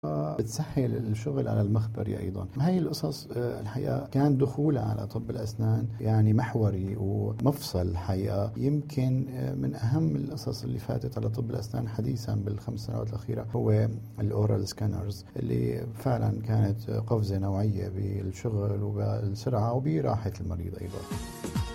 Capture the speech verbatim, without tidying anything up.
بتسهل الشغل على المخبري أيضا. هاي القصص الحقيقة كان دخولها على طب الأسنان يعني محوري ومفصل الحقيقة. يمكن من أهم القصص اللي فاتت على طب الأسنان حديثا بالخمس سنوات الأخيرة هو الأورال سكانرز، اللي فعلا كانت قفزة نوعية بالشغل وبالسرعة وبراحة المريض أيضا.